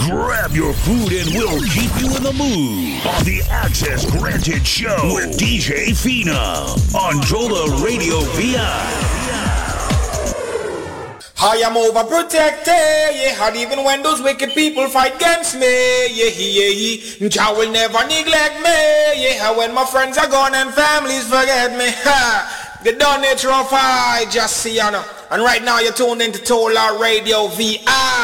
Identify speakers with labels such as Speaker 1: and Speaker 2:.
Speaker 1: Grab your food and we'll keep you in the mood on the Access Granted Show with DJ Fina on Jola Radio VI.
Speaker 2: I am overprotected, yeah, and even when those wicked people fight against me, yeah, Jah will never neglect me, yeah, when my friends are gone and families forget me, ha, the nature of I just see, you know, and right now you're tuned into Tola Radio VI.